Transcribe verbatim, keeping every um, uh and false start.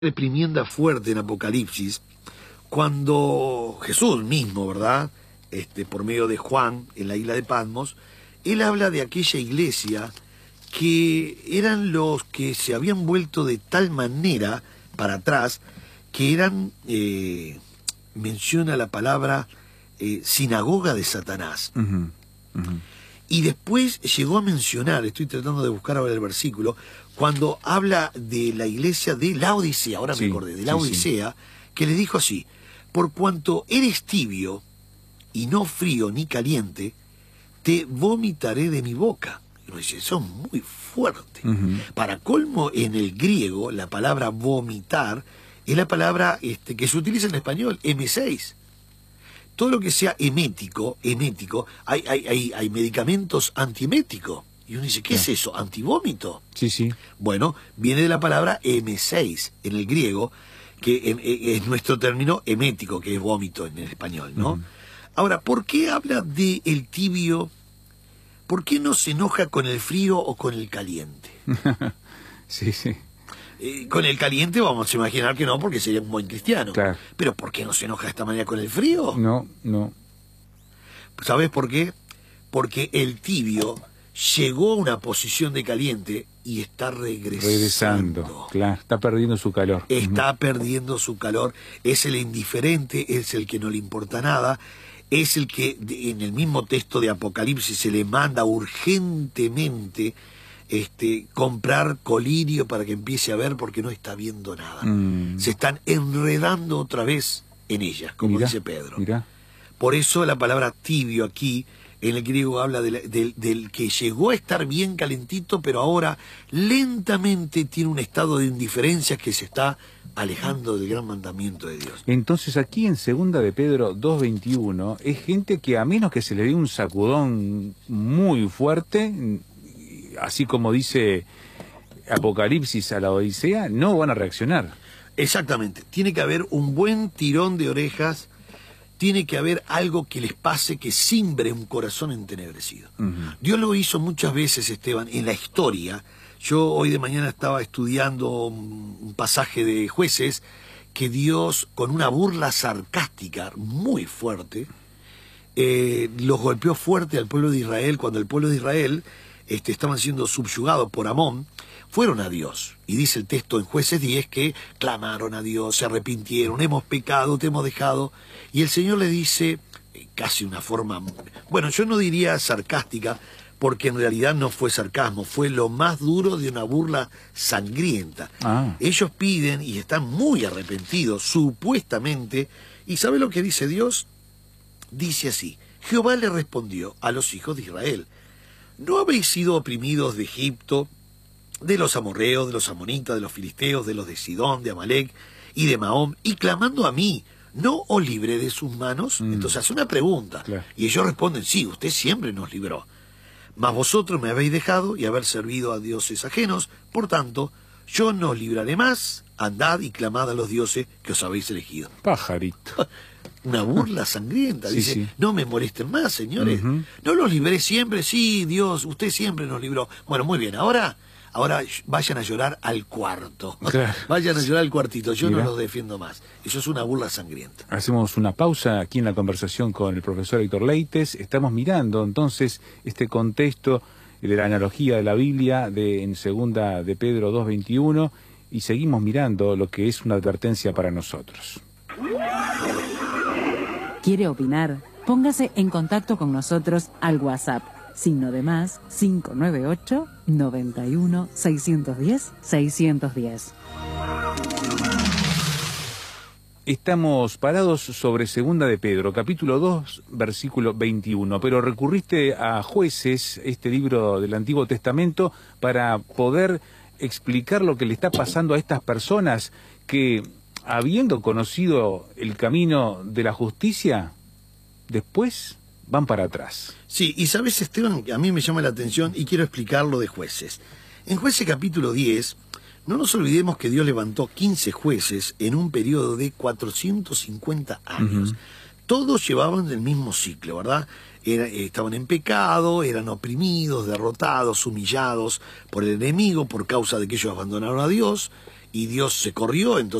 reprimienda fuerte en Apocalipsis, cuando Jesús mismo, ¿verdad?, este, por medio de Juan, en la isla de Patmos, él habla de aquella iglesia que eran los que se habían vuelto de tal manera para atrás, que eran, eh, menciona la palabra, eh, sinagoga de Satanás. Uh-huh. Uh-huh. Y después llegó a mencionar, estoy tratando de buscar ahora el versículo, cuando habla de la iglesia de Laodicea, ahora sí, me acordé, de sí, Laodicea, sí. que le dijo así: por cuanto eres tibio y no frío ni caliente, te vomitaré de mi boca. Y uno dice, eso es muy fuerte. Uh-huh. Para colmo, en el griego, la palabra vomitar es la palabra este, que se utiliza en español, eme seis. Todo lo que sea emético, emético, hay, hay, hay, hay medicamentos antieméticos. Y uno dice, ¿qué sí. es eso? ¿Antivómito? Sí, sí. Bueno, viene de la palabra eme seis en el griego, que es nuestro término emético, que es vómito en el español, ¿no? Uh-huh. Ahora, ¿por qué habla de el tibio? ¿Por qué no se enoja con el frío o con el caliente? sí, sí. Eh, con el caliente vamos a imaginar que no, porque sería un buen cristiano. Claro. Pero ¿por qué no se enoja de esta manera con el frío? No, no. ¿Sabes por qué? Porque el tibio llegó a una posición de caliente y está regresando. Regresando, claro, está perdiendo su calor. Está uh-huh. perdiendo su calor, es el indiferente, es el que no le importa nada, es el que en el mismo texto de Apocalipsis se le manda urgentemente este, comprar colirio para que empiece a ver, porque no está viendo nada. Mm. Se están enredando otra vez en ellas, como mirá, dice Pedro. Mirá. Por eso la palabra tibio aquí en el griego habla de la, del, del que llegó a estar bien calentito, pero ahora lentamente tiene un estado de indiferencia que se está alejando del gran mandamiento de Dios. Entonces aquí en segunda de Pedro dos veintiuno es gente que, a menos que se le dé un sacudón muy fuerte, así como dice Apocalipsis a la Odisea, no van a reaccionar. Exactamente, tiene que haber un buen tirón de orejas. Tiene que haber algo que les pase, que simbre un corazón entenebrecido. Uh-huh. Dios lo hizo muchas veces, Esteban, en la historia. Yo hoy de mañana estaba estudiando un pasaje de Jueces que Dios, con una burla sarcástica muy fuerte, eh, los golpeó fuerte al pueblo de Israel. Cuando el pueblo de Israel este, estaban siendo subyugados por Amón, fueron a Dios. Y dice el texto en Jueces diez que clamaron a Dios, se arrepintieron, hemos pecado, te hemos dejado. Y el Señor le dice, casi una forma, bueno, yo no diría sarcástica, porque en realidad no fue sarcasmo, fue lo más duro de una burla sangrienta. Ah. Ellos piden y están muy arrepentidos, supuestamente, y ¿sabe lo que dice Dios? Dice así: Jehová le respondió a los hijos de Israel, ¿no habéis sido oprimidos de Egipto, de los amorreos, de los amonitas, de los filisteos, de los de Sidón, de Amalec y de Mahón, y clamando a mí, ¿no os libré de sus manos? Mm. Entonces hace una pregunta, claro. Y ellos responden, sí, usted siempre nos libró. Mas vosotros me habéis dejado y haber servido a dioses ajenos, por tanto, yo no os libraré más, andad y clamad a los dioses que os habéis elegido. Pajarito. Una burla sangrienta, sí, dice, sí. No me molesten más, señores. Uh-huh. No los libré siempre, sí, Dios, usted siempre nos libró. Bueno, muy bien, ahora... Ahora vayan a llorar al cuarto. Claro. Vayan a llorar al cuartito. Yo Mira. no los defiendo más. Eso es una burla sangrienta. Hacemos una pausa aquí en la conversación con el profesor Héctor Leites. Estamos mirando entonces este contexto de la analogía de la Biblia de, en segunda de Pedro dos veintiuno y seguimos mirando lo que es una advertencia para nosotros. ¿Quiere opinar? Póngase en contacto con nosotros al WhatsApp. Signo de más, cinco nueve ocho, noventa y uno, seiscientos diez, seiscientos diez. Estamos parados sobre segunda de Pedro, capítulo dos, versículo veintiuno, pero recurriste a Jueces, este libro del Antiguo Testamento, para poder explicar lo que le está pasando a estas personas que, habiendo conocido el camino de la justicia, después van para atrás. Sí, y sabes, Esteban, a mí me llama la atención y quiero explicarlo de Jueces. En Jueces capítulo diez, no nos olvidemos que Dios levantó quince jueces en un periodo de cuatrocientos cincuenta años. Uh-huh. Todos llevaban el mismo ciclo, ¿verdad? Era, estaban en pecado, eran oprimidos, derrotados, humillados por el enemigo por causa de que ellos abandonaron a Dios, y Dios se corrió, entonces